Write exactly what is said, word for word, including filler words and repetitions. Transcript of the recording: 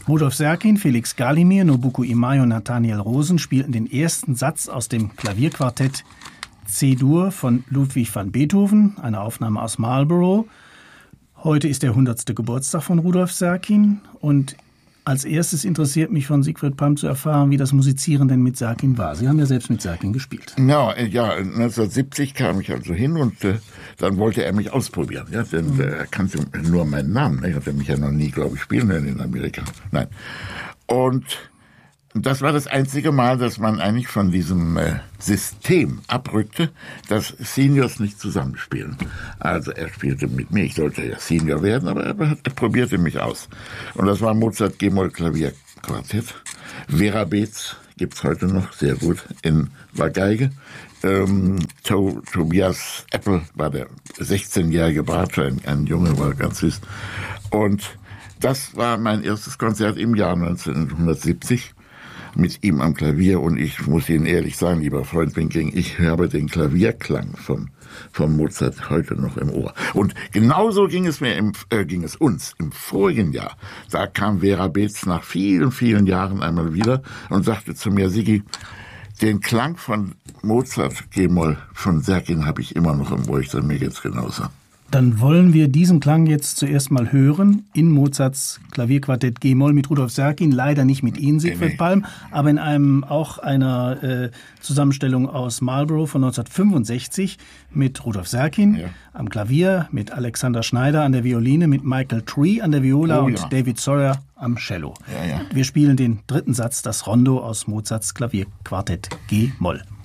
Rudolf Serkin, Felix Galimir, Nobuko Imai und Nathaniel Rosen spielten den ersten Satz aus dem Klavierquartett C-Dur von Ludwig van Beethoven, eine Aufnahme aus Marlborough. Heute ist der hundertste Geburtstag von Rudolf Serkin und als erstes interessiert mich von Siegfried Palm zu erfahren, wie das Musizieren denn mit Serkin war. Sie haben ja selbst mit Serkin gespielt. Ja, ja, neunzehnhundertsiebzig kam ich also hin und äh, dann wollte er mich ausprobieren. Ja, denn mhm. äh, er kannte nur meinen Namen. Er hatte mich ja noch nie, glaube ich, spielen hören in Amerika. Nein. Und das war das einzige Mal, dass man eigentlich von diesem äh, System abrückte, dass Seniors nicht zusammenspielen. Also er spielte mit mir, ich sollte ja Senior werden, aber er, er probierte mich aus. Und das war Mozart G-Moll Klavierquartett. Vera Beetz gibt's heute noch, sehr gut, in war Geige. Ähm, to, Tobias Apple war der sechzehnjährige Bartsch, ein, ein Junge, war ganz süß. Und das war mein erstes Konzert im Jahr neunzehnhundertsiebzig. Mit ihm am Klavier und ich muss Ihnen ehrlich sagen, lieber Freund Winking, ich habe den Klavierklang vom, vom Mozart heute noch im Ohr. Und genauso ging es mir, im, äh, ging es uns im vorigen Jahr. Da kam Vera Beetz nach vielen, vielen Jahren einmal wieder und sagte zu mir, Sigi, den Klang von Mozart G-Moll von Serkin habe ich immer noch im Ohr. Ich sage, mir geht's genauso. Dann wollen wir diesen Klang jetzt zuerst mal hören in Mozarts Klavierquartett G-Moll mit Rudolf Serkin, leider nicht mit Ihnen, Siegfried nee, nee. Palm, aber in einem auch einer äh, Zusammenstellung aus Marlborough von neunzehnhundertfünfundsechzig mit Rudolf Serkin ja. am Klavier, mit Alexander Schneider an der Violine, mit Michael Tree an der Viola oh, und ja. David Sawyer am Cello. Ja, ja. Wir spielen den dritten Satz, das Rondo aus Mozarts Klavierquartett G-Moll.